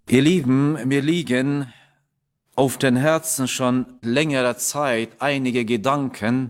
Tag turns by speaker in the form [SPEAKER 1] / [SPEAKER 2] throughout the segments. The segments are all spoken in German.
[SPEAKER 1] Ihr Lieben, mir liegen auf den Herzen schon längere Zeit einige Gedanken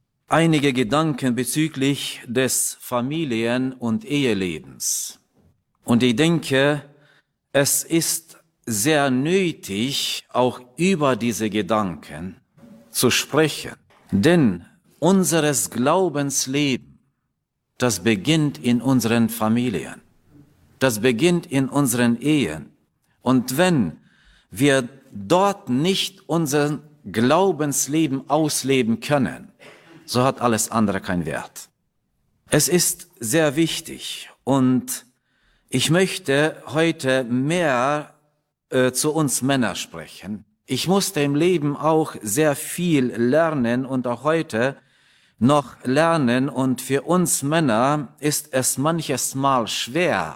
[SPEAKER 1] bezüglich des Familien- und Ehelebens. Und ich denke, es ist sehr nötig, auch über diese Gedanken zu sprechen. Denn unseres Glaubensleben, das beginnt in unseren Familien, das beginnt in unseren Ehen. Und wenn wir dort nicht unser Glaubensleben ausleben können, so hat alles andere keinen Wert. Es ist sehr wichtig und ich möchte heute mehr zu uns Männern sprechen. Ich musste im Leben auch sehr viel lernen und auch heute noch lernen, und für uns Männer ist es manches Mal schwer,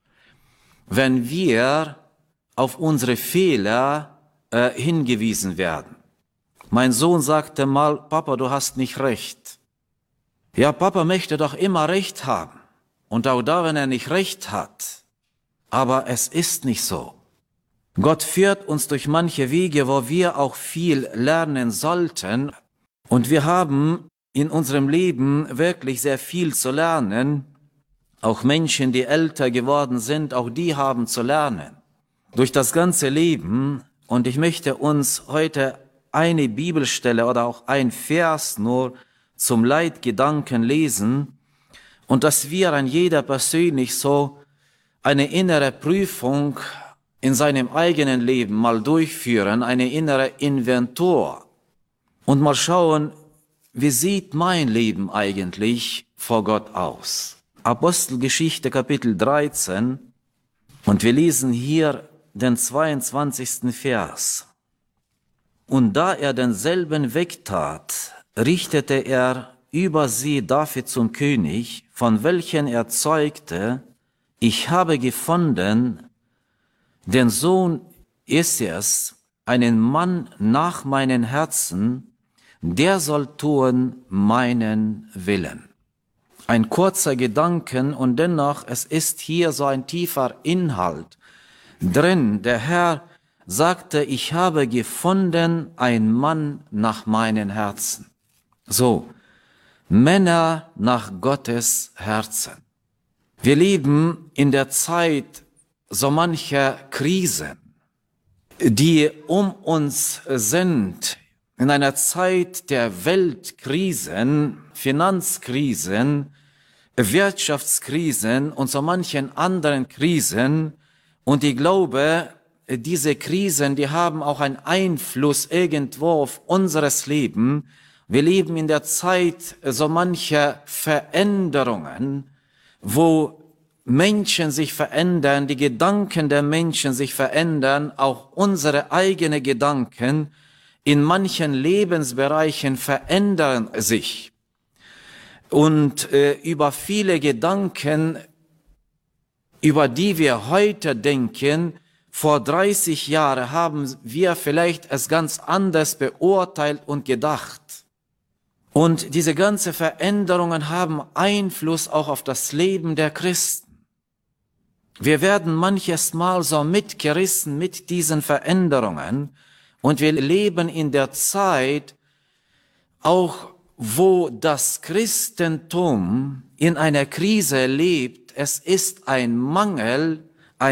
[SPEAKER 1] wenn wir auf unsere Fehler hingewiesen werden. Mein Sohn sagte mal: Papa, du hast nicht recht. Ja, Papa möchte doch immer recht haben. Und auch da, wenn er nicht recht hat. Aber es ist nicht so. Gott führt uns durch manche Wege, wo wir auch viel lernen sollten. Und wir haben in unserem Leben wirklich sehr viel zu lernen. Auch Menschen, die älter geworden sind, auch die haben zu lernen. Durch das ganze Leben. Und ich möchte uns heute eine Bibelstelle oder auch ein Vers nur zum Leitgedanken lesen. Und dass wir an jeder persönlich so eine innere Prüfung in seinem eigenen Leben mal durchführen, eine innere Inventur. Und mal schauen, wie sieht mein Leben eigentlich vor Gott aus? Apostelgeschichte Kapitel 13, und wir lesen hier den 22. Vers. Und da er denselben wegtat, richtete er über sie David zum König, von welchen er zeugte: Ich habe gefunden den Sohn Issees, einen Mann nach meinem Herzen, der soll tun meinen Willen. Ein kurzer Gedanken und dennoch, es ist hier so ein tiefer Inhalt drin. Der Herr sagte: Ich habe gefunden einen Mann nach meinem Herzen. So, Männer nach Gottes Herzen. Wir leben in der Zeit so mancher Krisen, die um uns sind, in einer Zeit der Weltkrisen, Finanzkrisen, Wirtschaftskrisen und so manchen anderen Krisen. Und ich glaube, diese Krisen, die haben auch einen Einfluss irgendwo auf unseres Leben. Wir leben in der Zeit so mancher Veränderungen, wo Menschen sich verändern, die Gedanken der Menschen sich verändern, auch unsere eigenen Gedanken in manchen Lebensbereichen verändern sich. Und über viele Gedanken, über die wir heute denken, vor 30 Jahren haben wir vielleicht es ganz anders beurteilt und gedacht. Und diese ganzen Veränderungen haben Einfluss auch auf das Leben der Christen. Wir werden manches Mal so mitgerissen mit diesen Veränderungen, und wir leben in der Zeit auch, wo das Christentum in einer Krise lebt. Es ist ein Mangel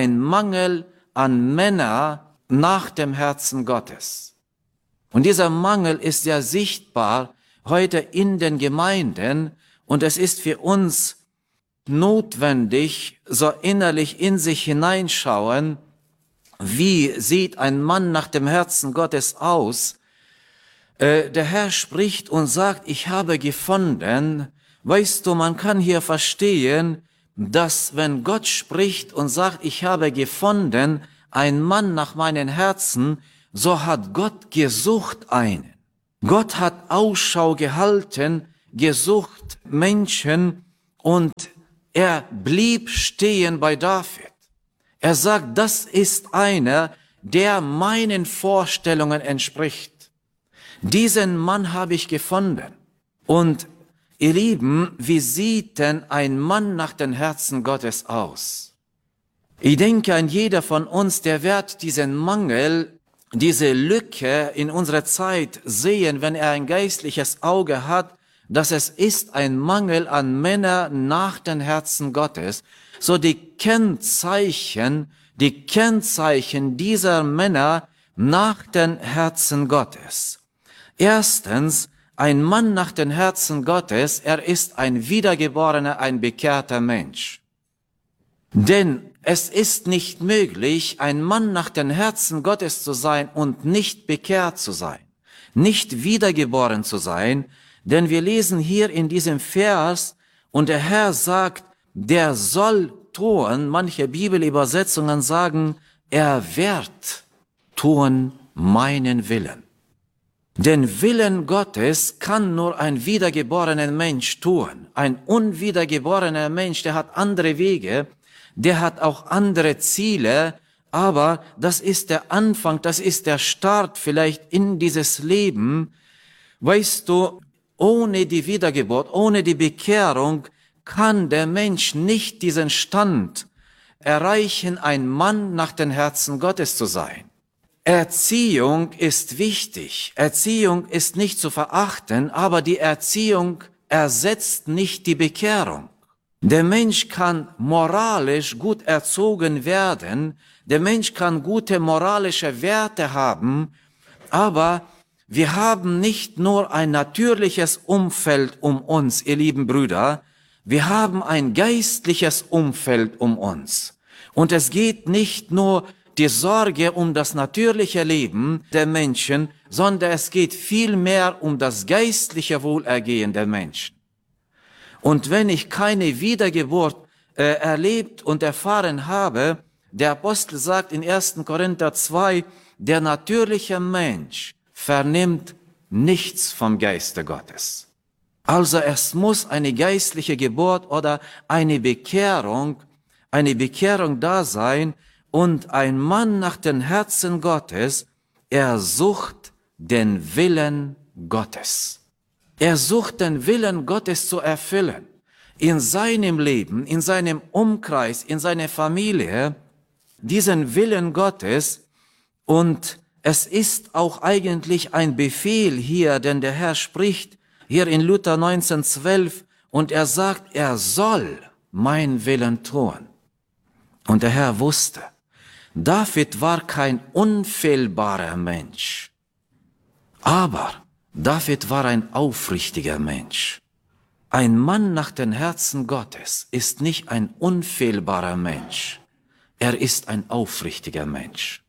[SPEAKER 1] an Männer nach dem Herzen Gottes. Und dieser Mangel ist ja sichtbar heute in den Gemeinden, und es ist für uns notwendig, so innerlich in sich hineinschauen, wie sieht ein Mann nach dem Herzen Gottes aus? Der Herr spricht und sagt: Ich habe gefunden. Weißt du, man kann hier verstehen, dass wenn Gott spricht und sagt: Ich habe gefunden einen Mann nach meinem Herzen, so hat Gott gesucht einen. Gott hat Ausschau gehalten, gesucht Menschen, und er blieb stehen bei David. Er sagt: Das ist einer, der meinen Vorstellungen entspricht. Diesen Mann habe ich gefunden. Und ihr Lieben, wie sieht denn ein Mann nach dem Herzen Gottes aus? Ich denke, ein jeder von uns, der wird diesen Mangel, diese Lücke in unserer Zeit sehen, wenn er ein geistliches Auge hat, dass es ist ein Mangel an Männern nach dem Herzen Gottes. So die Kennzeichen dieser Männer nach dem Herzen Gottes. Erstens, ein Mann nach dem Herzen Gottes, er ist ein wiedergeborener, ein bekehrter Mensch. Denn es ist nicht möglich, ein Mann nach dem Herzen Gottes zu sein und nicht bekehrt zu sein, nicht wiedergeboren zu sein, denn wir lesen hier in diesem Vers, und der Herr sagt, der soll tun, manche Bibelübersetzungen sagen, er wird tun meinen Willen. Den Willen Gottes kann nur ein wiedergeborener Mensch tun. Ein unwiedergeborener Mensch, der hat andere Wege, der hat auch andere Ziele, aber das ist der Anfang, das ist der Start vielleicht in dieses Leben. Weißt du, ohne die Wiedergeburt, ohne die Bekehrung kann der Mensch nicht diesen Stand erreichen, ein Mann nach dem Herzen Gottes zu sein. Erziehung ist wichtig. Erziehung ist nicht zu verachten, aber die Erziehung ersetzt nicht die Bekehrung. Der Mensch kann moralisch gut erzogen werden, der Mensch kann gute moralische Werte haben, aber wir haben nicht nur ein natürliches Umfeld um uns, ihr lieben Brüder, wir haben ein geistliches Umfeld um uns. Und es geht nicht nur die Sorge um das natürliche Leben der Menschen, sondern es geht vielmehr um das geistliche Wohlergehen der Menschen. Und wenn ich keine Wiedergeburt erlebt und erfahren habe, der Apostel sagt in 1. Korinther 2, der natürliche Mensch vernimmt nichts vom Geiste Gottes. Also es muss eine geistliche Geburt oder eine Bekehrung da sein, und ein Mann nach dem Herzen Gottes, er sucht den Willen Gottes. Er sucht den Willen Gottes zu erfüllen. In seinem Leben, in seinem Umkreis, in seiner Familie, diesen Willen Gottes. Und es ist auch eigentlich ein Befehl hier, denn der Herr spricht hier in Luther 19,12 und er sagt, er soll mein Willen tun. Und der Herr wusste, David war kein unfehlbarer Mensch, aber David war ein aufrichtiger Mensch. Ein Mann nach dem Herzen Gottes ist nicht ein unfehlbarer Mensch, er ist ein aufrichtiger Mensch.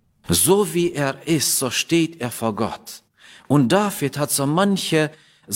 [SPEAKER 1] So wie er ist, so steht er vor Gott. Und David hat so manche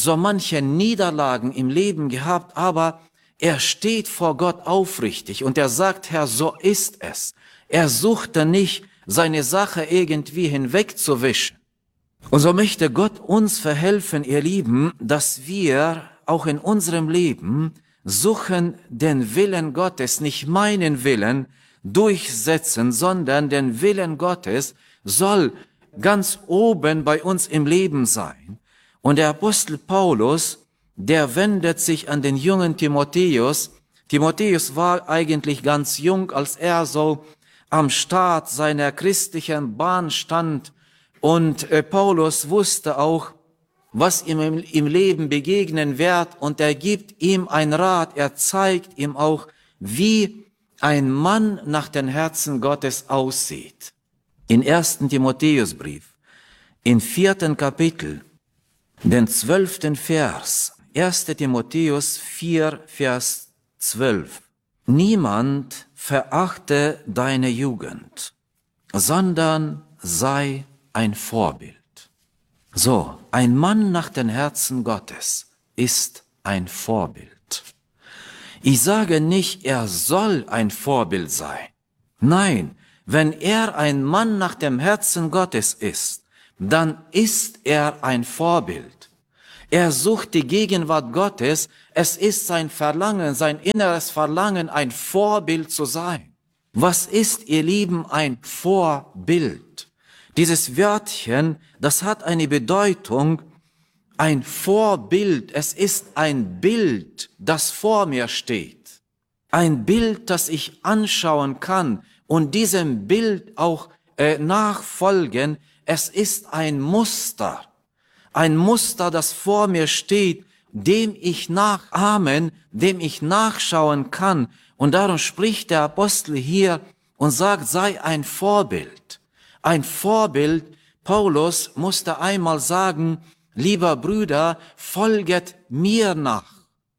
[SPEAKER 1] Niederlagen im Leben gehabt, aber er steht vor Gott aufrichtig und er sagt, Herr, so ist es. Er suchte nicht, seine Sache irgendwie hinwegzuwischen. Und so möchte Gott uns verhelfen, ihr Lieben, dass wir auch in unserem Leben suchen den Willen Gottes, nicht meinen Willen durchsetzen, sondern den Willen Gottes soll ganz oben bei uns im Leben sein. Und der Apostel Paulus, der wendet sich an den jungen Timotheus. Timotheus war eigentlich ganz jung, als er so am Start seiner christlichen Bahn stand. Und Paulus wusste auch, was ihm im Leben begegnen wird. Und er gibt ihm einen Rat. Er zeigt ihm auch, wie ein Mann nach dem Herzen Gottes aussieht. In 1. Timotheusbrief, im 4. Kapitel, den 12. Vers, 1. Timotheus 4, Vers 12. Niemand verachte deine Jugend, sondern sei ein Vorbild. So, ein Mann nach dem Herzen Gottes ist ein Vorbild. Ich sage nicht, er soll ein Vorbild sein. Nein, wenn er ein Mann nach dem Herzen Gottes ist, dann ist er ein Vorbild. Er sucht die Gegenwart Gottes. Es ist sein Verlangen, sein inneres Verlangen, ein Vorbild zu sein. Was ist, ihr Lieben, ein Vorbild? Dieses Wörtchen, das hat eine Bedeutung, ein Vorbild. Es ist ein Bild, das vor mir steht. Ein Bild, das ich anschauen kann und diesem Bild auch nachfolgen. Es ist ein Muster, das vor mir steht, dem ich nachahmen, dem ich nachschauen kann. Und darum spricht der Apostel hier und sagt, sei ein Vorbild. Ein Vorbild. Paulus musste einmal sagen, lieber Brüder, folget mir nach.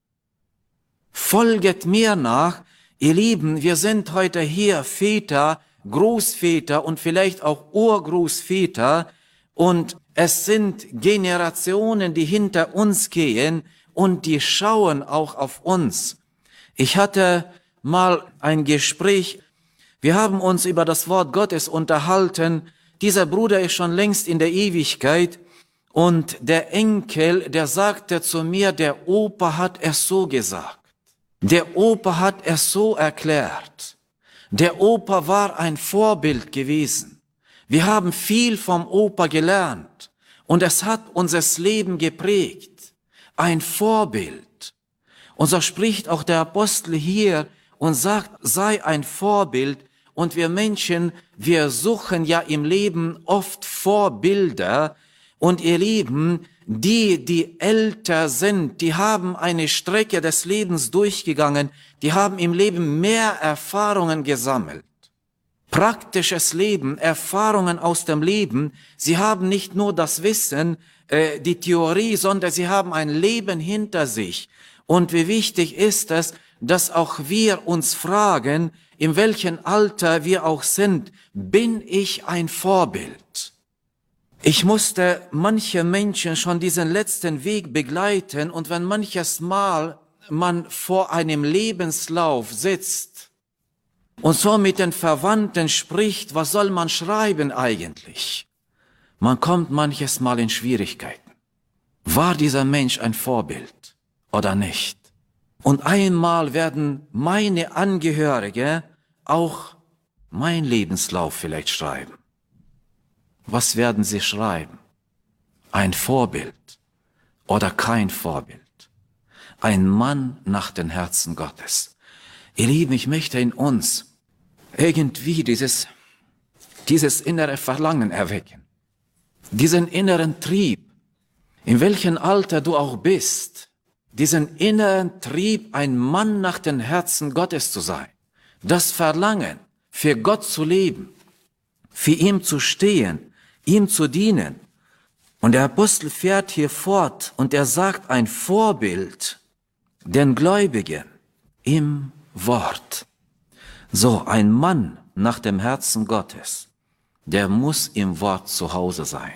[SPEAKER 1] Folget mir nach. Ihr Lieben, wir sind heute hier Väter, Großväter und vielleicht auch Urgroßväter, und es sind Generationen, die hinter uns gehen und die schauen auch auf uns. Ich hatte mal ein Gespräch, wir haben uns über das Wort Gottes unterhalten. Dieser Bruder ist schon längst in der Ewigkeit und der Enkel, der sagte zu mir, der Opa hat es so gesagt. Der Opa hat es so erklärt. Der Opa war ein Vorbild gewesen. Wir haben viel vom Opa gelernt und es hat unser Leben geprägt. Ein Vorbild. Und so spricht auch der Apostel hier und sagt, sei ein Vorbild. Und wir Menschen, wir suchen ja im Leben oft Vorbilder. Und ihr Lieben, die älter sind, die haben eine Strecke des Lebens durchgegangen, die haben im Leben mehr Erfahrungen gesammelt. Praktisches Leben, Erfahrungen aus dem Leben. Sie haben nicht nur das Wissen, die Theorie, sondern sie haben ein Leben hinter sich. Und wie wichtig ist es, dass auch wir uns fragen, in welchem Alter wir auch sind, bin ich ein Vorbild? Ich musste manche Menschen schon diesen letzten Weg begleiten, und wenn manches Mal man vor einem Lebenslauf sitzt und so mit den Verwandten spricht, was soll man schreiben eigentlich? Man kommt manches Mal in Schwierigkeiten. War dieser Mensch ein Vorbild oder nicht? Und einmal werden meine Angehörige auch mein Lebenslauf vielleicht schreiben. Was werden sie schreiben? Ein Vorbild oder kein Vorbild? Ein Mann nach dem Herzen Gottes. Ihr Lieben, ich möchte in uns irgendwie dieses innere Verlangen erwecken. Diesen inneren Trieb, in welchem Alter du auch bist, diesen inneren Trieb, ein Mann nach dem Herzen Gottes zu sein. Das Verlangen, für Gott zu leben, für ihn zu stehen, ihm zu dienen. Und der Apostel fährt hier fort und er sagt, ein Vorbild den Gläubigen im Wort. So, ein Mann nach dem Herzen Gottes, der muss im Wort zu Hause sein.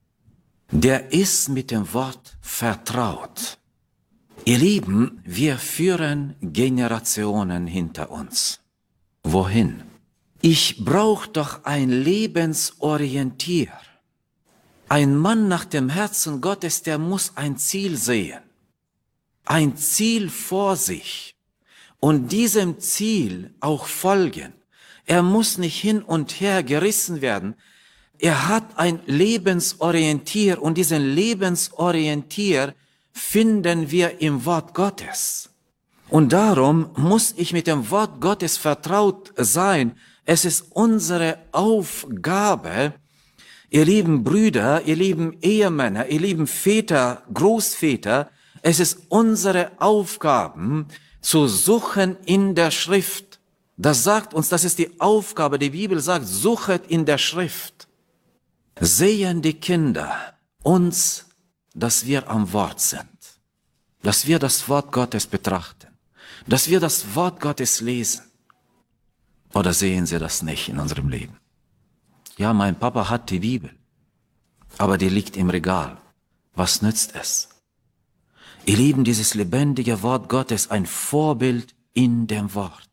[SPEAKER 1] Der ist mit dem Wort vertraut. Ihr Lieben, wir führen Generationen hinter uns. Wohin? Ich brauche doch ein Lebensorientier. Ein Mann nach dem Herzen Gottes, der muss ein Ziel sehen. Ein Ziel vor sich. Und diesem Ziel auch folgen. Er muss nicht hin und her gerissen werden. Er hat ein Lebensorientier und diesen Lebensorientier finden wir im Wort Gottes. Und darum muss ich mit dem Wort Gottes vertraut sein. Es ist unsere Aufgabe, ihr lieben Brüder, ihr lieben Ehemänner, ihr lieben Väter, Großväter, es ist unsere Aufgabe, zu suchen in der Schrift. Das sagt uns, das ist die Aufgabe. Die Bibel sagt, suchet in der Schrift. Sehen die Kinder uns, dass wir am Wort sind, dass wir das Wort Gottes betrachten, dass wir das Wort Gottes lesen? Oder sehen sie das nicht in unserem Leben? Ja, mein Papa hat die Bibel, aber die liegt im Regal. Was nützt es? Ihr Lieben, dieses lebendige Wort Gottes, ein Vorbild in dem Wort.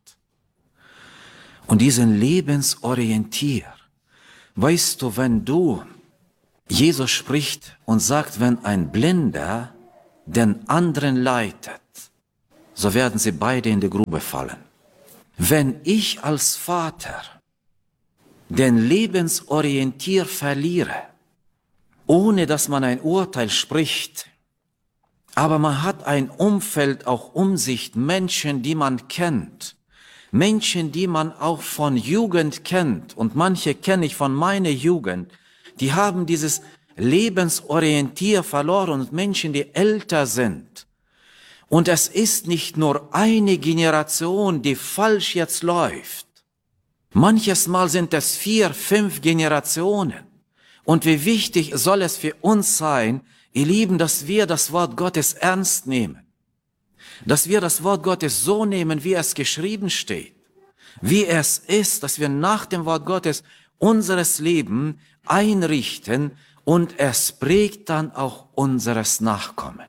[SPEAKER 1] Und diesen Lebensorientier, weißt du, wenn Jesus spricht und sagt, wenn ein Blinder den anderen leitet, so werden sie beide in die Grube fallen. Wenn ich als Vater den Lebensorientier verliere, ohne dass man ein Urteil spricht, Aber man hat ein Umfeld auch um sich, Menschen, die man kennt. Menschen, die man auch von Jugend kennt. Und manche kenne ich von meiner Jugend. Die haben dieses Lebensorientier verloren. Und Menschen, die älter sind. Und es ist nicht nur eine Generation, die falsch jetzt läuft. Manches Mal sind es 4, 5 Generationen. Und wie wichtig soll es für uns sein, ihr Lieben, dass wir das Wort Gottes ernst nehmen. Dass wir das Wort Gottes so nehmen, wie es geschrieben steht. Wie es ist, dass wir nach dem Wort Gottes unseres Leben einrichten und es prägt dann auch unseres Nachkommen.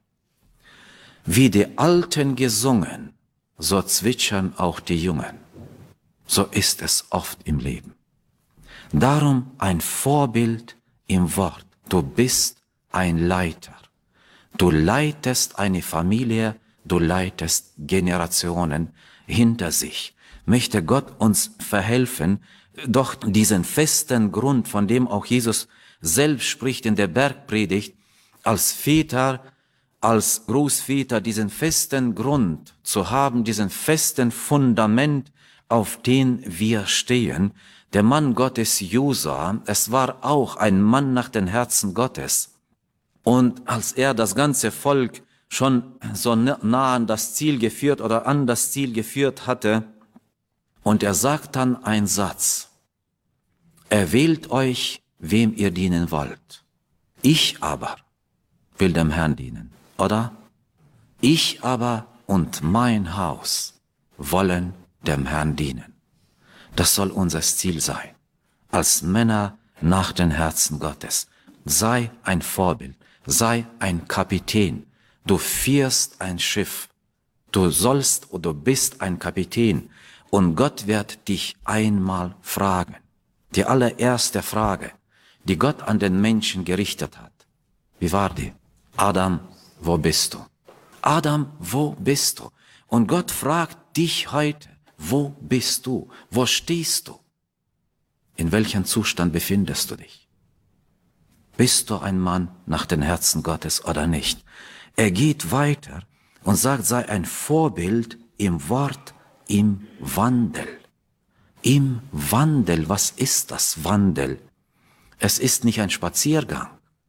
[SPEAKER 1] Wie die Alten gesungen, so zwitschern auch die Jungen. So ist es oft im Leben. Darum ein Vorbild im Wort. Du bist ein Leiter. Du leitest eine Familie, du leitest Generationen hinter sich. Möchte Gott uns verhelfen, doch diesen festen Grund, von dem auch Jesus selbst spricht in der Bergpredigt, als Väter, als Großväter, diesen festen Grund zu haben, diesen festen Fundament, auf den wir stehen. Der Mann Gottes Josa, es war auch ein Mann nach dem Herzen Gottes. Und als er das ganze Volk schon so nah an das Ziel geführt oder an das Ziel geführt hatte, und er sagt dann einen Satz: Erwählt euch, wem ihr dienen wollt. Ich aber will dem Herrn dienen, oder? Ich aber und mein Haus wollen dem Herrn dienen. Das soll unser Ziel sein. Als Männer nach dem Herzen Gottes. Sei ein Vorbild. Sei ein Kapitän. Du führst ein Schiff. Du sollst oder du bist ein Kapitän. Und Gott wird dich einmal fragen. Die allererste Frage, die Gott an den Menschen gerichtet hat. Wie war die? Adam, wo bist du? Adam, wo bist du? Und Gott fragt dich heute, wo bist du? Wo stehst du? In welchem Zustand befindest du dich? Bist du ein Mann nach dem Herzen Gottes oder nicht? Er geht weiter und sagt, sei ein Vorbild im Wort, im Wandel. Im Wandel, was ist das Wandel? Es ist nicht ein Spaziergang.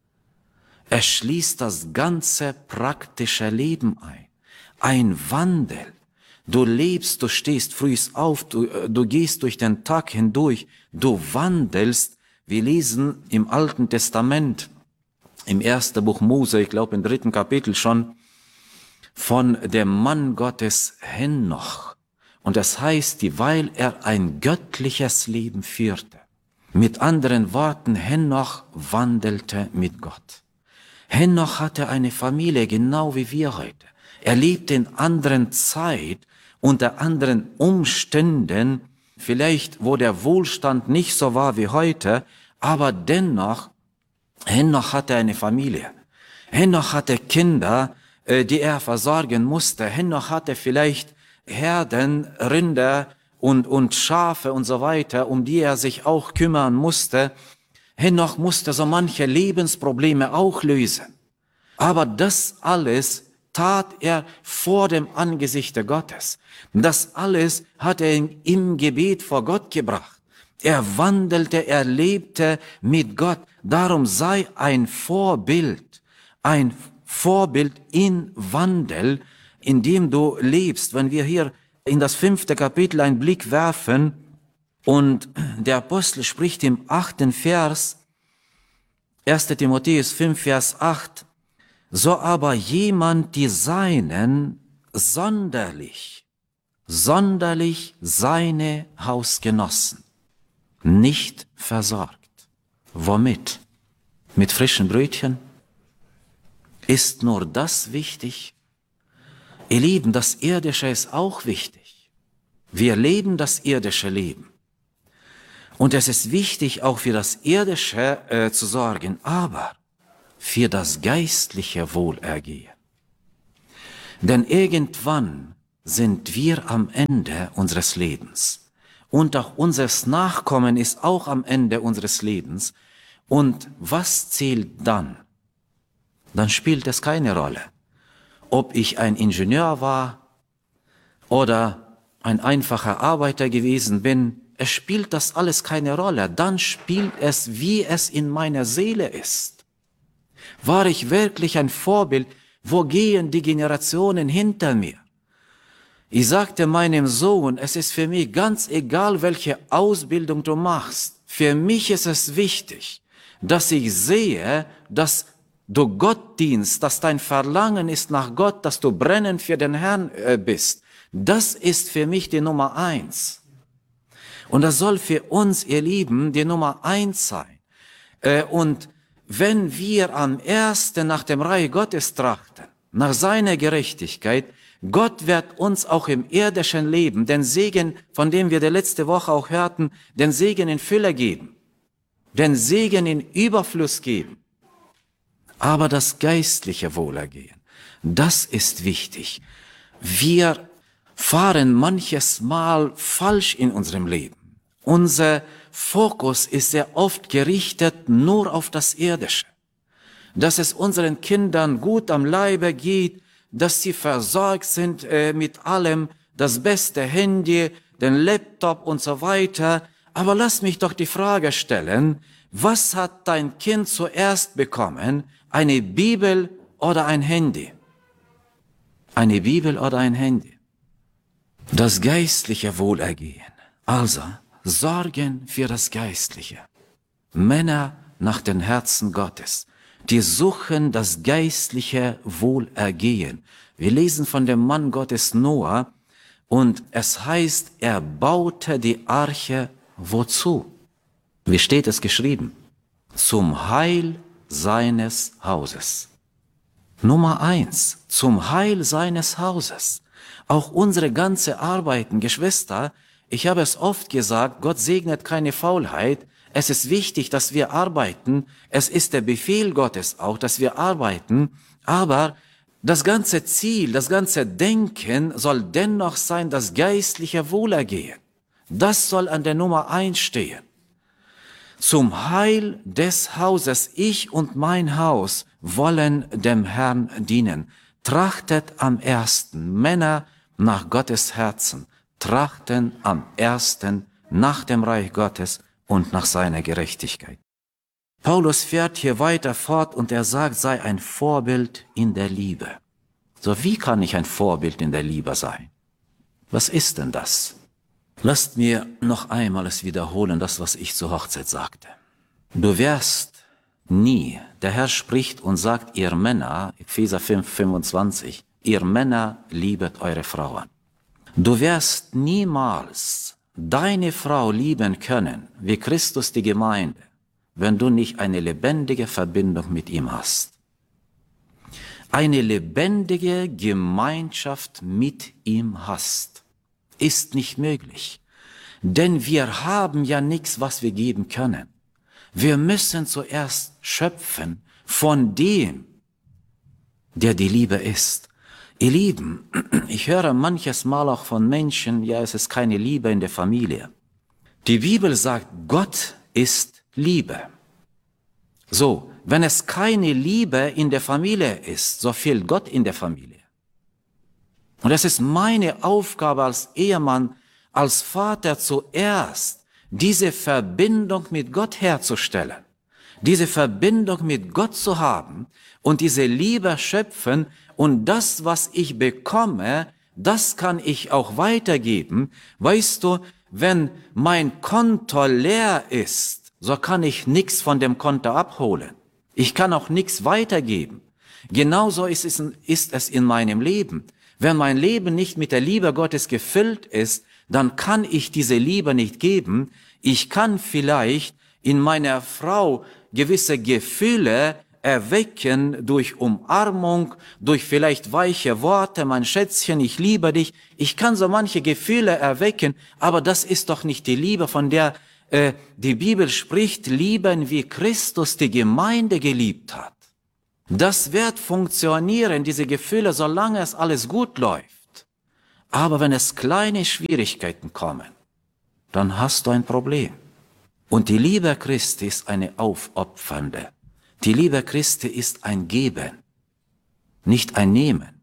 [SPEAKER 1] Es schließt das ganze praktische Leben ein. Ein Wandel. Du lebst, du stehst früh auf, du gehst durch den Tag hindurch, du wandelst. Wir lesen im Alten Testament, im 1. Buch Mose, ich glaube im 3. Kapitel schon, von dem Mann Gottes Henoch. Und das heißt, weil er ein göttliches Leben führte. Mit anderen Worten, Henoch wandelte mit Gott. Henoch hatte eine Familie, genau wie wir heute. Er lebte in anderen Zeit, unter anderen Umständen, vielleicht wo der Wohlstand nicht so war wie heute, aber dennoch, Henoch hatte eine Familie. Henoch hatte Kinder, die er versorgen musste. Henoch hatte vielleicht Herden, Rinder und Schafe und so weiter, um die er sich auch kümmern musste. Henoch musste so manche Lebensprobleme auch lösen. Aber das alles tat er vor dem Angesicht Gottes. Das alles hat er im Gebet vor Gott gebracht. Er wandelte, er lebte mit Gott. Darum sei ein Vorbild in Wandel, in dem du lebst. Wenn wir hier in das 5. Kapitel einen Blick werfen und der Apostel spricht im 8. Vers, 1. Timotheus 5, Vers 8, so aber jemand die Seinen sonderlich seine Hausgenossen nicht versorgt. Womit? Mit frischen Brötchen? Ist nur das wichtig? Ihr Lieben, das Irdische ist auch wichtig. Wir leben das irdische Leben. Und es ist wichtig, auch für das Irdische zu sorgen, aber für das geistliche Wohlergehen. Denn irgendwann sind wir am Ende unseres Lebens. Und auch unseres Nachkommen ist auch am Ende unseres Lebens. Und was zählt dann? Dann spielt es keine Rolle, ob ich ein Ingenieur war oder ein einfacher Arbeiter gewesen bin, es spielt das alles keine Rolle. Dann spielt es, wie es in meiner Seele ist. War ich wirklich ein Vorbild? Wo gehen die Generationen hinter mir? Ich sagte meinem Sohn, es ist für mich ganz egal, welche Ausbildung du machst. Für mich ist es wichtig, dass ich sehe, dass du Gott dienst, dass dein Verlangen ist nach Gott, dass du brennend für den Herrn bist. Das ist für mich die Nummer 1. Und das soll für uns, ihr Lieben, die Nummer 1 sein. Und wenn wir am ersten nach dem Reich Gottes trachten, nach seiner Gerechtigkeit, Gott wird uns auch im irdischen Leben den Segen, von dem wir die letzte Woche auch hörten, den Segen in Fülle geben, den Segen in Überfluss geben. Aber das geistliche Wohlergehen, das ist wichtig. Wir fahren manches Mal falsch in unserem Leben. Unser Fokus ist sehr oft gerichtet nur auf das Irdische. Dass es unseren Kindern gut am Leibe geht, dass sie versorgt sind mit allem, das beste Handy, den Laptop und so weiter. Aber lass mich doch die Frage stellen, was hat dein Kind zuerst bekommen? Eine Bibel oder ein Handy? Eine Bibel oder ein Handy? Das geistliche Wohlergehen. Also, sorgen für das Geistliche. Männer nach dem Herzen Gottes. Die suchen das geistliche Wohlergehen. Wir lesen von dem Mann Gottes Noah und es heißt, er baute die Arche wozu? Wie steht es geschrieben? Zum Heil seines Hauses. Nummer 1, zum Heil seines Hauses. Auch unsere ganze Arbeiten, Geschwister, ich habe es oft gesagt, Gott segnet keine Faulheit. Es ist wichtig, dass wir arbeiten. Es ist der Befehl Gottes auch, dass wir arbeiten. Aber das ganze Ziel, das ganze Denken soll dennoch sein, das geistliche Wohlergehen. Das soll an der Nummer 1 stehen. Zum Heil des Hauses, ich und mein Haus wollen dem Herrn dienen. Trachtet am ersten, Männer nach Gottes Herzen, trachten am ersten nach dem Reich Gottes und nach seiner Gerechtigkeit. Paulus fährt hier weiter fort und er sagt, sei ein Vorbild in der Liebe. So, wie kann ich ein Vorbild in der Liebe sein? Was ist denn das? Lasst mir noch einmal es wiederholen, das, was ich zur Hochzeit sagte. Du wirst nie, der Herr spricht und sagt, ihr Männer, Epheser 5, 25, ihr Männer liebet eure Frauen. Du wirst niemals deine Frau lieben können, wie Christus die Gemeinde, wenn du nicht eine lebendige Verbindung mit ihm hast. Eine lebendige Gemeinschaft mit ihm hast, ist nicht möglich. Denn wir haben ja nichts, was wir geben können. Wir müssen zuerst schöpfen von dem, der die Liebe ist. Ihr Lieben, ich höre manches Mal auch von Menschen, ja, es ist keine Liebe in der Familie. Die Bibel sagt, Gott ist Liebe. So, wenn es keine Liebe in der Familie ist, so fehlt Gott in der Familie. Und es ist meine Aufgabe als Ehemann, als Vater zuerst diese Verbindung mit Gott herzustellen, diese Verbindung mit Gott zu haben und diese Liebe schöpfen und das, was ich bekomme, das kann ich auch weitergeben. Weißt du, wenn mein Konto leer ist, so kann ich nichts von dem Konto abholen. Ich kann auch nichts weitergeben. Genauso ist es in meinem Leben. Wenn mein Leben nicht mit der Liebe Gottes gefüllt ist, dann kann ich diese Liebe nicht geben. Ich kann vielleicht in meiner Frau gewisse Gefühle erwecken durch Umarmung, durch vielleicht weiche Worte, mein Schätzchen, ich liebe dich. Ich kann so manche Gefühle erwecken, aber das ist doch nicht die Liebe, von der die Bibel spricht, lieben wie Christus die Gemeinde geliebt hat. Das wird funktionieren, diese Gefühle, solange es alles gut läuft. Aber wenn es kleine Schwierigkeiten kommen, dann hast du ein Problem. Und die Liebe Christi ist eine aufopfernde. Die Liebe Christi ist ein Geben, nicht ein Nehmen.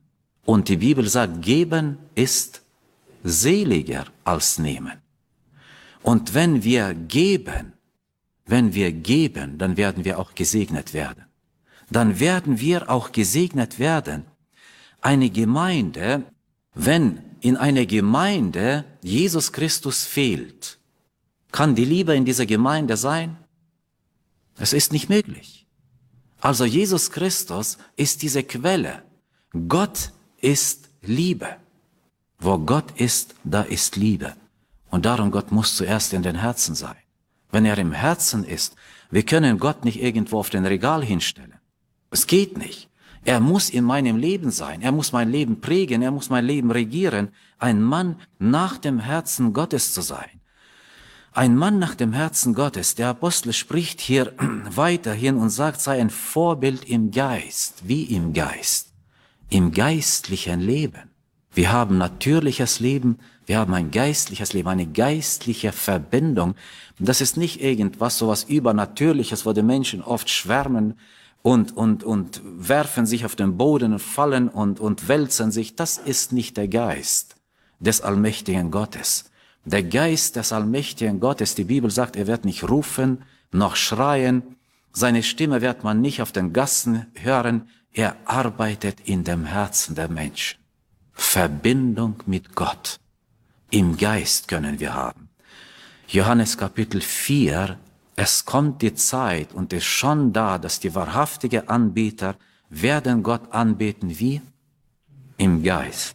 [SPEAKER 1] Und die Bibel sagt, geben ist seliger als nehmen. Und wenn wir geben, dann werden wir auch gesegnet werden. Dann werden wir auch gesegnet werden. Eine Gemeinde, wenn in einer Gemeinde Jesus Christus fehlt, kann die Liebe in dieser Gemeinde sein? Es ist nicht möglich. Also Jesus Christus ist diese Quelle. Gott ist Liebe. Wo Gott ist, da ist Liebe. Und darum, Gott muss zuerst in den Herzen sein. Wenn er im Herzen ist, wir können Gott nicht irgendwo auf den Regal hinstellen. Es geht nicht. Er muss in meinem Leben sein. Er muss mein Leben prägen. Er muss mein Leben regieren. Ein Mann nach dem Herzen Gottes zu sein. Ein Mann nach dem Herzen Gottes. Der Apostel spricht hier weiterhin und sagt, sei ein Vorbild im Geist. Wie im Geist? Im geistlichen Leben. Wir haben natürliches Leben, wir haben ein geistliches Leben, eine geistliche Verbindung. Das ist nicht irgendwas, sowas Übernatürliches, wo die Menschen oft schwärmen und werfen sich auf den Boden und fallen und wälzen sich. Das ist nicht der Geist des allmächtigen Gottes. Der Geist des allmächtigen Gottes, die Bibel sagt, er wird nicht rufen, noch schreien. Seine Stimme wird man nicht auf den Gassen hören. Er arbeitet in dem Herzen der Menschen. Verbindung mit Gott. Im Geist können wir haben. Johannes Kapitel 4, es kommt die Zeit und ist schon da, dass die wahrhaftigen Anbeter werden Gott anbeten wie? Im Geist.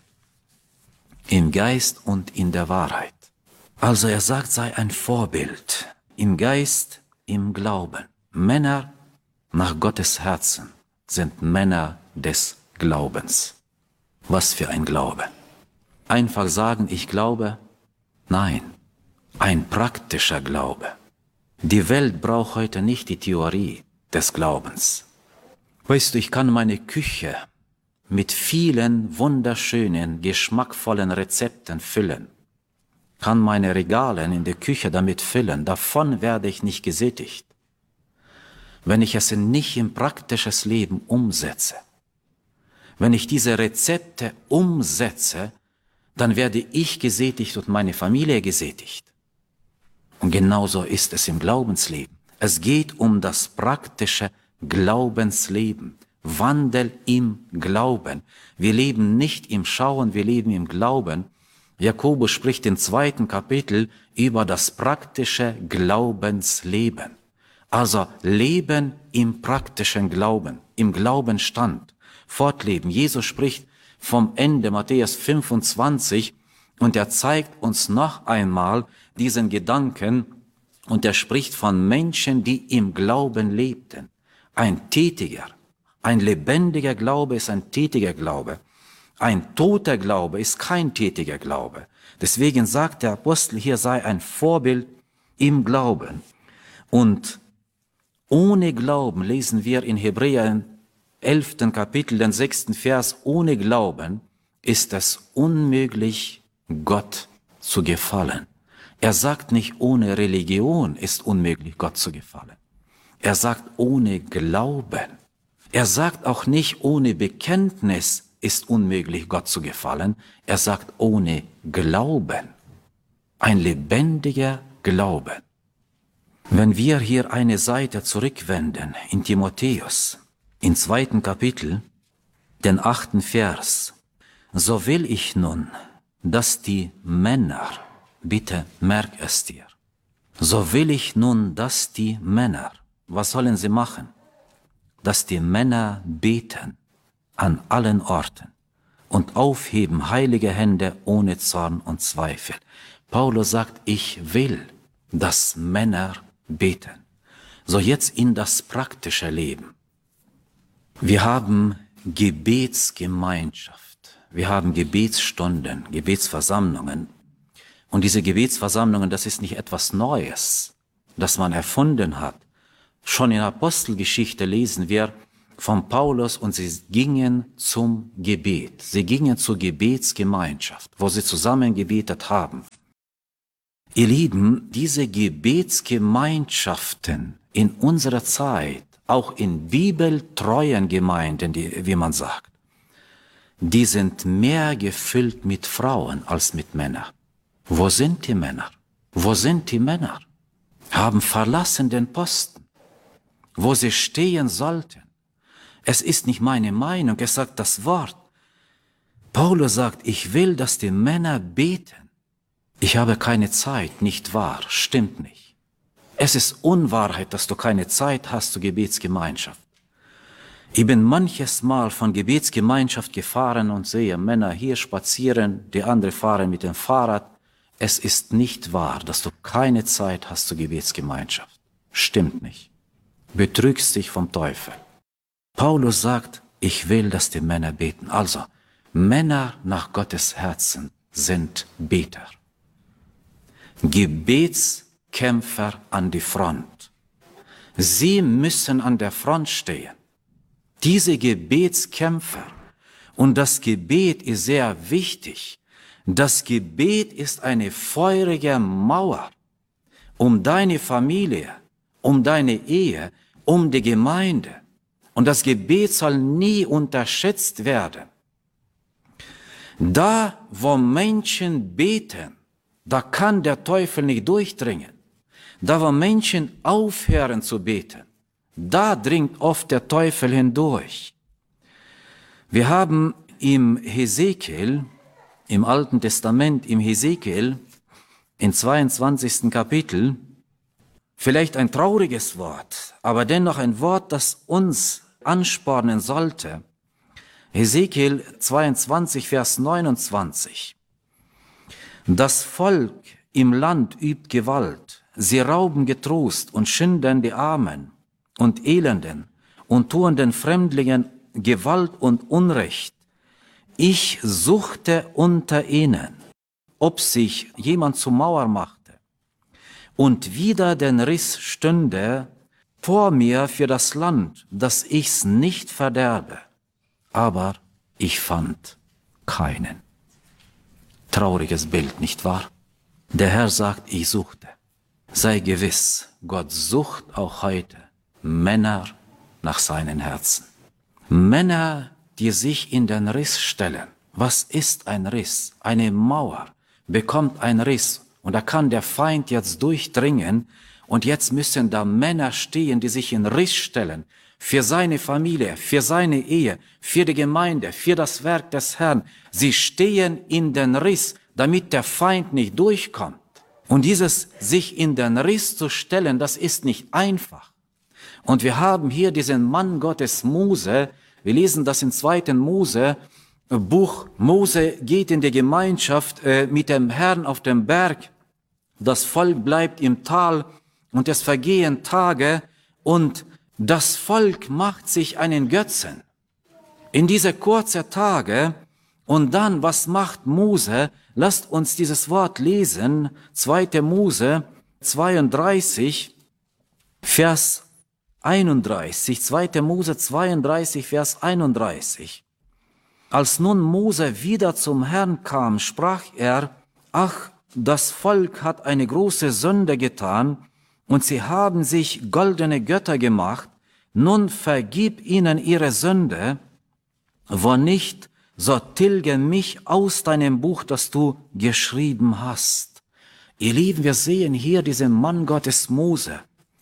[SPEAKER 1] Im Geist und in der Wahrheit. Also er sagt, sei ein Vorbild. Im Geist, im Glauben. Männer nach Gottes Herzen sind Männer des Glaubens. Was für ein Glaube. Einfach sagen, ich glaube? Nein, ein praktischer Glaube. Die Welt braucht heute nicht die Theorie des Glaubens. Weißt du, ich kann meine Küche mit vielen wunderschönen, geschmackvollen Rezepten füllen. Kann meine Regale in der Küche damit füllen. Davon werde ich nicht gesättigt. Wenn ich es nicht im praktisches Leben umsetze. Wenn ich diese Rezepte umsetze, dann werde ich gesättigt und meine Familie gesättigt. Und genauso ist es im Glaubensleben. Es geht um das praktische Glaubensleben. Wandel im Glauben. Wir leben nicht im Schauen, wir leben im Glauben. Jakobus spricht im 2. Kapitel über das praktische Glaubensleben. Also Leben im praktischen Glauben, im Glaubenstand. Fortleben. Jesus spricht vom Ende, Matthäus 25, und er zeigt uns noch einmal diesen Gedanken, und er spricht von Menschen, die im Glauben lebten. Ein tätiger, ein lebendiger Glaube ist ein tätiger Glaube. Ein toter Glaube ist kein tätiger Glaube. Deswegen sagt der Apostel hier, sei ein Vorbild im Glauben. Und ohne Glauben, lesen wir in Hebräer 11. Kapitel, den 6. Vers, ohne Glauben ist es unmöglich, Gott zu gefallen. Er sagt nicht, ohne Religion ist unmöglich, Gott zu gefallen. Er sagt, ohne Glauben. Er sagt auch nicht, ohne Bekenntnis ist unmöglich, Gott zu gefallen. Er sagt, ohne Glauben. Ein lebendiger Glaube. Wenn wir hier eine Seite zurückwenden in Timotheus, im 2. Kapitel, den 8. Vers, so will ich nun, dass die Männer, bitte merk es dir, so will ich nun, dass die Männer, was sollen sie machen? Dass die Männer beten an allen Orten und aufheben heilige Hände ohne Zorn und Zweifel. Paulus sagt, ich will, dass Männer beten. So jetzt in das praktische Leben. Wir haben Gebetsgemeinschaft, wir haben Gebetsstunden, Gebetsversammlungen. Und diese Gebetsversammlungen, das ist nicht etwas Neues, das man erfunden hat. Schon in der Apostelgeschichte lesen wir von Paulus und sie gingen zum Gebet. Sie gingen zur Gebetsgemeinschaft, wo sie zusammen gebetet haben. Ihr Lieben, diese Gebetsgemeinschaften in unserer Zeit, auch in bibeltreuen Gemeinden, wie man sagt, die sind mehr gefüllt mit Frauen als mit Männern. Wo sind die Männer? Wo sind die Männer? Haben verlassen den Posten, wo sie stehen sollten. Es ist nicht meine Meinung, es sagt das Wort. Paulus sagt, ich will, dass die Männer beten. Ich habe keine Zeit, nicht wahr, stimmt nicht. Es ist Unwahrheit, dass du keine Zeit hast zur Gebetsgemeinschaft. Ich bin manches Mal von Gebetsgemeinschaft gefahren und sehe Männer hier spazieren, die anderen fahren mit dem Fahrrad. Es ist nicht wahr, dass du keine Zeit hast zur Gebetsgemeinschaft. Stimmt nicht. Betrügst dich vom Teufel. Paulus sagt, ich will, dass die Männer beten. Also, Männer nach Gottes Herzen sind Beter. Gebetskämpfer an die Front. Sie müssen an der Front stehen. Diese Gebetskämpfer. Und das Gebet ist sehr wichtig. Das Gebet ist eine feurige Mauer um deine Familie, um deine Ehe, um die Gemeinde. Und das Gebet soll nie unterschätzt werden. Da, wo Menschen beten, da kann der Teufel nicht durchdringen. Da, wo Menschen aufhören zu beten, da dringt oft der Teufel hindurch. Wir haben im Hesekiel, im Alten Testament, im Hesekiel, im 22. Kapitel, vielleicht ein trauriges Wort, aber dennoch ein Wort, das uns anspornen sollte. Hesekiel 22, Vers 29. Das Volk im Land übt Gewalt, sie rauben Getrost und schinden die Armen und Elenden und tun den Fremdlingen Gewalt und Unrecht. Ich suchte unter ihnen, ob sich jemand zur Mauer machte und wieder den Riss stünde vor mir für das Land, dass ich's nicht verderbe. Aber ich fand keinen. Trauriges Bild, nicht wahr? Der Herr sagt, ich suchte. Sei gewiss, Gott sucht auch heute Männer nach seinen Herzen. Männer, die sich in den Riss stellen. Was ist ein Riss? Eine Mauer bekommt einen Riss und da kann der Feind jetzt durchdringen und jetzt müssen da Männer stehen, die sich in Riss stellen für seine Familie, für seine Ehe, für die Gemeinde, für das Werk des Herrn. Sie stehen in den Riss, damit der Feind nicht durchkommt. Und dieses sich in den Riss zu stellen, das ist nicht einfach. Und wir haben hier diesen Mann Gottes Mose. Wir lesen das im 2. Mose, Buch. Mose geht in die Gemeinschaft mit dem Herrn auf dem Berg. Das Volk bleibt im Tal und es vergehen Tage und das Volk macht sich einen Götzen. In diese kurzen Tage und dann, was macht Mose? Lasst uns dieses Wort lesen. 2. Mose 32, Vers 31. 2. Mose 32, Vers 31. Als nun Mose wieder zum Herrn kam, sprach er, ach, das Volk hat eine große Sünde getan und sie haben sich goldene Götter gemacht. Nun vergib ihnen ihre Sünde, wo nicht, so tilge mich aus deinem Buch, das du geschrieben hast. Ihr Lieben, wir sehen hier diesen Mann Gottes Mose.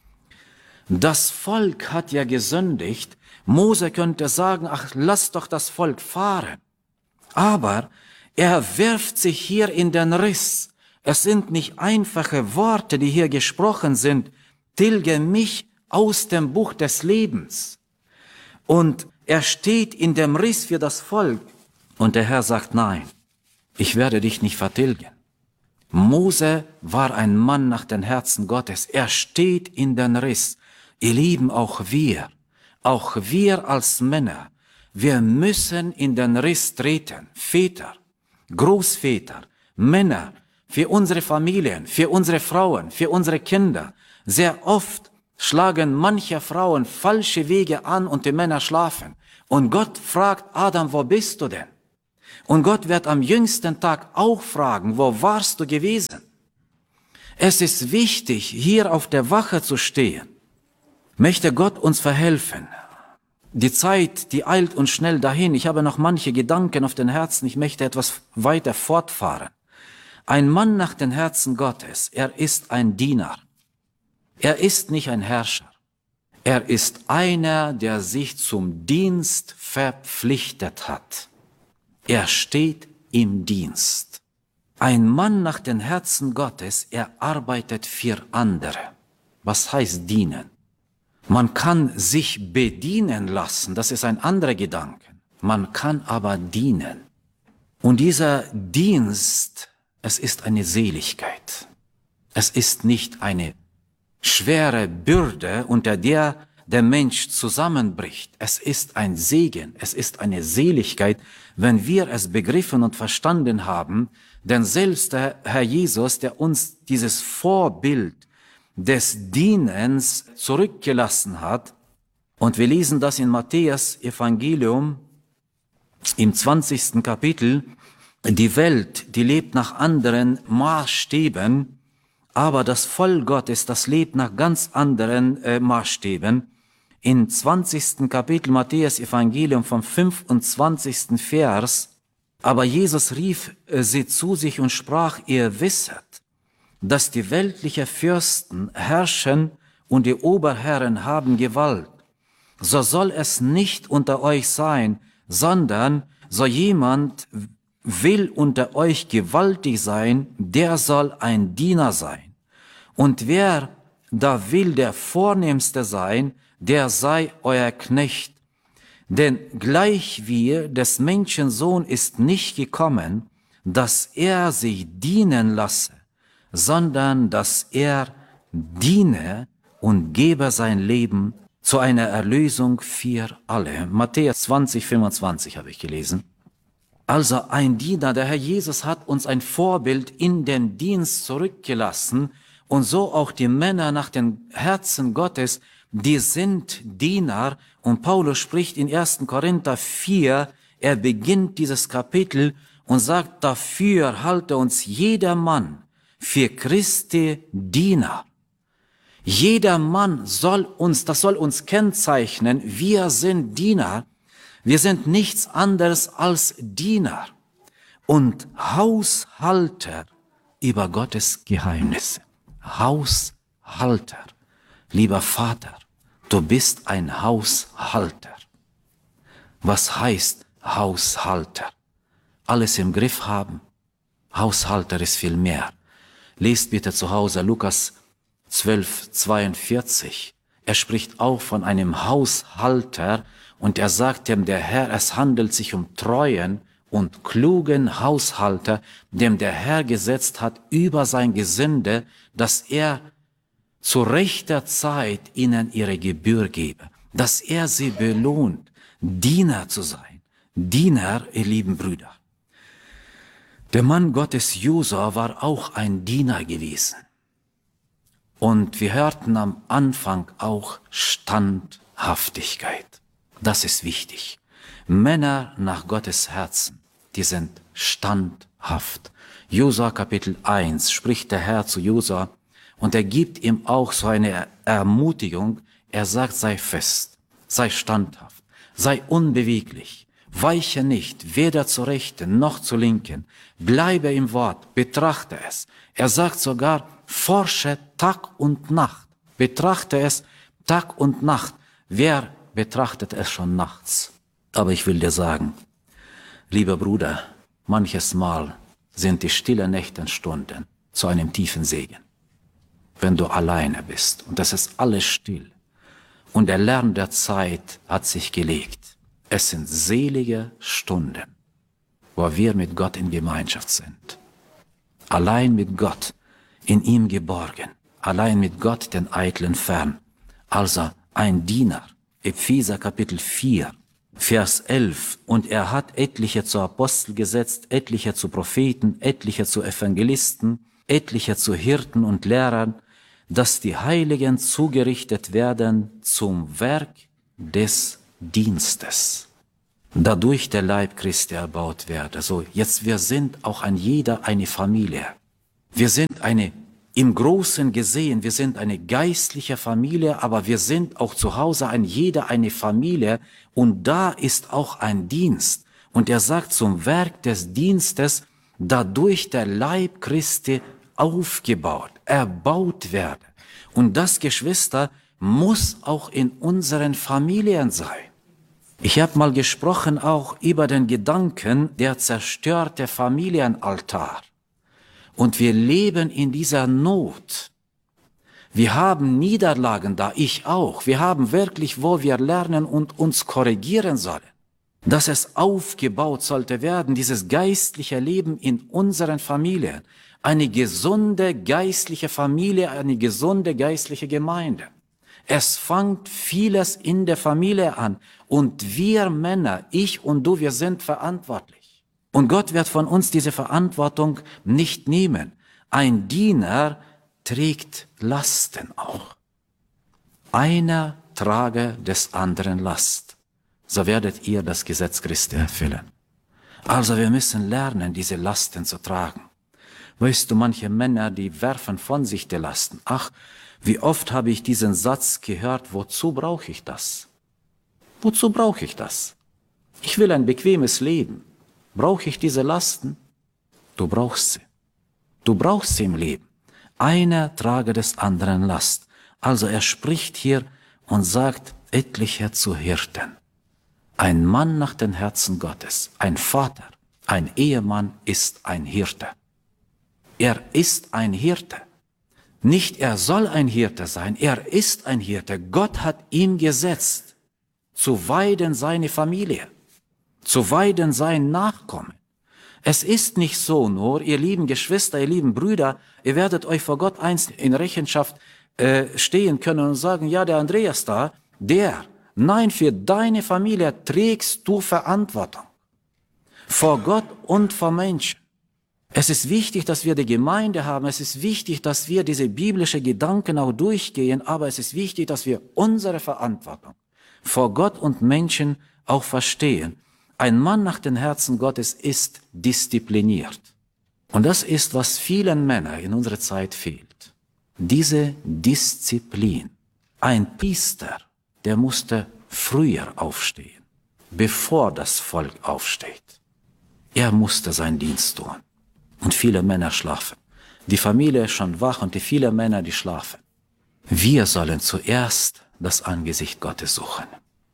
[SPEAKER 1] Das Volk hat ja gesündigt. Mose könnte sagen, ach, lass doch das Volk fahren. Aber er wirft sich hier in den Riss. Es sind nicht einfache Worte, die hier gesprochen sind. Tilge mich aus dem Buch des Lebens. Und er steht in dem Riss für das Volk. Und der Herr sagt, nein, ich werde dich nicht vertilgen. Mose war ein Mann nach dem Herzen Gottes. Er steht in den Riss. Ihr Lieben, auch wir als Männer, wir müssen in den Riss treten. Väter, Großväter, Männer, für unsere Familien, für unsere Frauen, für unsere Kinder. Sehr oft schlagen manche Frauen falsche Wege an und die Männer schlafen. Und Gott fragt Adam, wo bist du denn? Und Gott wird am jüngsten Tag auch fragen, wo warst du gewesen? Es ist wichtig, hier auf der Wache zu stehen. Möchte Gott uns verhelfen. Die Zeit, die eilt uns schnell dahin. Ich habe noch manche Gedanken auf den Herzen. Ich möchte etwas weiter fortfahren. Ein Mann nach dem Herzen Gottes, er ist ein Diener. Er ist nicht ein Herrscher. Er ist einer, der sich zum Dienst verpflichtet hat. Er steht im Dienst. Ein Mann nach dem Herzen Gottes, er arbeitet für andere. Was heißt dienen? Man kann sich bedienen lassen, das ist ein anderer Gedanke. Man kann aber dienen. Und dieser Dienst, es ist eine Seligkeit. Es ist nicht eine schwere Bürde, unter der der Mensch zusammenbricht. Es ist ein Segen, es ist eine Seligkeit, wenn wir es begriffen und verstanden haben, denn selbst der Herr Jesus, der uns dieses Vorbild des Dienens zurückgelassen hat, und wir lesen das in Matthäus Evangelium im 20. Kapitel, die Welt, die lebt nach anderen Maßstäben, aber das Volk Gottes, das lebt nach ganz anderen Maßstäben. Im 20. Kapitel Matthäus Evangelium vom 25. Vers, aber Jesus rief sie zu sich und sprach, ihr wisset, dass die weltlichen Fürsten herrschen und die Oberherren haben Gewalt. So soll es nicht unter euch sein, sondern so jemand will unter euch gewaltig sein, der soll ein Diener sein. Und wer da will der Vornehmste sein, der sei euer Knecht. Denn gleich wie des Menschensohn ist nicht gekommen, dass er sich dienen lasse, sondern dass er diene und gebe sein Leben zu einer Erlösung für alle. Matthäus 20, 25 habe ich gelesen. Also ein Diener, der Herr Jesus hat uns ein Vorbild in den Dienst zurückgelassen und so auch die Männer nach dem Herzen Gottes, die sind Diener. Und Paulus spricht in 1. Korinther 4, er beginnt dieses Kapitel und sagt, dafür halte uns jeder Mann für Christi Diener. Jeder Mann soll uns, das soll uns kennzeichnen, wir sind Diener. Wir sind nichts anderes als Diener und Haushalter über Gottes Geheimnisse. Haushalter. Lieber Vater, du bist ein Haushalter. Was heißt Haushalter? Alles im Griff haben? Haushalter ist viel mehr. Lest bitte zu Hause Lukas 12, 42. Er spricht auch von einem Haushalter und er sagt dem der Herr, es handelt sich um treuen und klugen Haushalter, dem der Herr gesetzt hat über sein Gesinde, dass er zu rechter Zeit ihnen ihre Gebühr gebe, dass er sie belohnt, Diener zu sein. Diener, ihr lieben Brüder. Der Mann Gottes Josua war auch ein Diener gewesen. Und wir hörten am Anfang auch Standhaftigkeit. Das ist wichtig. Männer nach Gottes Herzen, die sind standhaft. Josua Kapitel 1 spricht der Herr zu Josua und er gibt ihm auch so eine Ermutigung. Er sagt, sei fest, sei standhaft, sei unbeweglich, weiche nicht, weder zur Rechten noch zur Linken, bleibe im Wort, betrachte es. Er sagt sogar, forsche Tag und Nacht, betrachte es Tag und Nacht. Wer betrachtet es schon nachts? Aber ich will dir sagen, lieber Bruder, manches Mal sind die stillen Nächtenstunden zu einem tiefen Segen. Wenn du alleine bist und es ist alles still und der Lärm der Zeit hat sich gelegt. Es sind selige Stunden, wo wir mit Gott in Gemeinschaft sind. Allein mit Gott, in ihm geborgen, allein mit Gott den Eitlen fern. Also ein Diener, Epheser Kapitel 4, Vers 11. Und er hat etliche zu Apostel gesetzt, etliche zu Propheten, etliche zu Evangelisten, etliche zu Hirten und Lehrern, dass die Heiligen zugerichtet werden zum Werk des Dienstes, dadurch der Leib Christi erbaut werde. So, jetzt wir sind auch ein jeder eine Familie. Wir sind eine Im Großen gesehen, wir sind eine geistliche Familie, aber wir sind auch zu Hause jeder eine Familie und da ist auch ein Dienst. Und er sagt zum Werk des Dienstes, dadurch der Leib Christi aufgebaut, erbaut werde. Und das, Geschwister, muss auch in unseren Familien sein. Ich habe mal gesprochen auch über den Gedanken, der zerstörte Familienaltar. Und wir leben in dieser Not. Wir haben Niederlagen da, ich auch. Wir haben wirklich, wo wir lernen und uns korrigieren sollen. Dass es aufgebaut sollte werden, dieses geistliche Leben in unseren Familien. Eine gesunde geistliche Familie, eine gesunde geistliche Gemeinde. Es fängt vieles in der Familie an. Und wir Männer, ich und du, wir sind verantwortlich. Und Gott wird von uns diese Verantwortung nicht nehmen. Ein Diener trägt Lasten auch. Einer trage des anderen Last. So werdet ihr das Gesetz Christi erfüllen. Also wir müssen lernen, diese Lasten zu tragen. Weißt du, manche Männer, die werfen von sich die Lasten. Ach, wie oft habe ich diesen Satz gehört, wozu brauche ich das? Wozu brauche ich das? Ich will ein bequemes Leben. Brauche ich diese Lasten? Du brauchst sie. Du brauchst sie im Leben. Einer trage des anderen Last. Also er spricht hier und sagt etliche zu Hirten. Ein Mann nach dem Herzen Gottes, ein Vater, ein Ehemann ist ein Hirte. Er ist ein Hirte. Nicht er soll ein Hirte sein, er ist ein Hirte. Gott hat ihn gesetzt, zu weiden seine Familie, zu weiden sein Nachkommen. Es ist nicht so nur, ihr lieben Geschwister, ihr lieben Brüder, ihr werdet euch vor Gott einst in Rechenschaft stehen können und sagen, ja, der Andreas da, nein, für deine Familie trägst du Verantwortung. Vor Gott und vor Menschen. Es ist wichtig, dass wir die Gemeinde haben, es ist wichtig, dass wir diese biblischen Gedanken auch durchgehen, aber es ist wichtig, dass wir unsere Verantwortung vor Gott und Menschen auch verstehen. Ein Mann nach dem Herzen Gottes ist diszipliniert. Und das ist, was vielen Männern in unserer Zeit fehlt. Diese Disziplin. Ein Priester, der musste früher aufstehen, bevor das Volk aufsteht. Er musste seinen Dienst tun. Und viele Männer schlafen. Die Familie ist schon wach und die vielen Männer, die schlafen. Wir sollen zuerst das Angesicht Gottes suchen.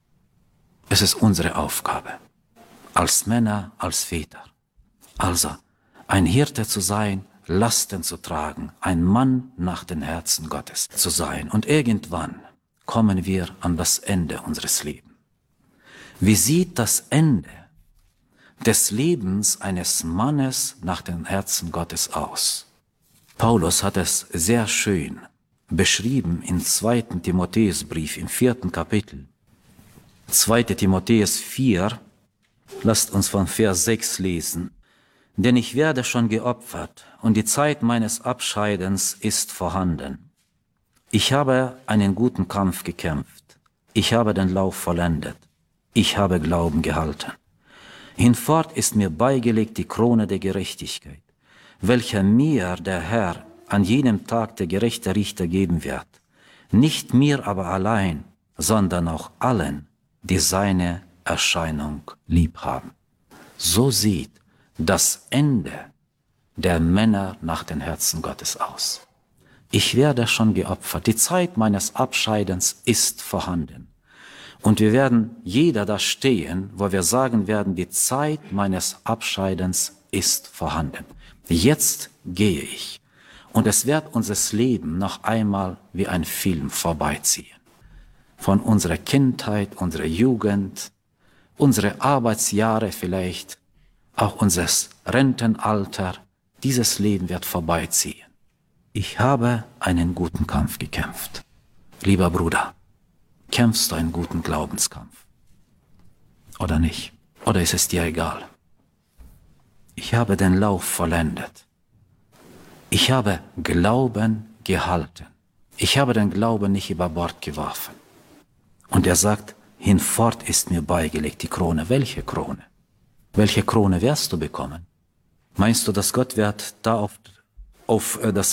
[SPEAKER 1] Es ist unsere Aufgabe. Als Männer, als Väter. Also, ein Hirte zu sein, Lasten zu tragen, ein Mann nach dem Herzen Gottes zu sein. Und irgendwann kommen wir an das Ende unseres Lebens. Wie sieht das Ende des Lebens eines Mannes nach dem Herzen Gottes aus? Paulus hat es sehr schön beschrieben im 2. Timotheusbrief im 4. Kapitel. 2. Timotheus 4, lasst uns von Vers 6 lesen. Denn ich werde schon geopfert und die Zeit meines Abscheidens ist vorhanden. Ich habe einen guten Kampf gekämpft. Ich habe den Lauf vollendet. Ich habe Glauben gehalten. Hinfort ist mir beigelegt die Krone der Gerechtigkeit, welcher mir der Herr an jenem Tag der gerechte Richter geben wird. Nicht mir aber allein, sondern auch allen, die seine Erscheinung lieb haben. So sieht das Ende der Männer nach dem Herzen Gottes aus. Ich werde schon geopfert. Die Zeit meines Abscheidens ist vorhanden. Und wir werden jeder da stehen, wo wir sagen werden, die Zeit meines Abscheidens ist vorhanden. Jetzt gehe ich. Und es wird unser Leben noch einmal wie ein Film vorbeiziehen. Von unserer Kindheit, unserer Jugend, unsere Arbeitsjahre vielleicht, auch unser Rentenalter, dieses Leben wird vorbeiziehen. Ich habe einen guten Kampf gekämpft. Lieber Bruder, kämpfst du einen guten Glaubenskampf? Oder nicht? Oder ist es dir egal? Ich habe den Lauf vollendet. Ich habe Glauben gehalten. Ich habe den Glauben nicht über Bord geworfen. Und er sagt, hinfort ist mir beigelegt die Krone. Welche Krone? Welche Krone wirst du bekommen? Meinst du, dass Gott wird da auf das